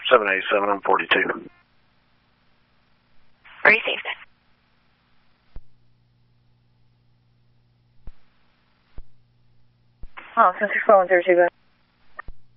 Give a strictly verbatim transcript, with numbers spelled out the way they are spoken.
seven eighty-seven, I'm forty-two. Received. Oh, since your phone, zero two,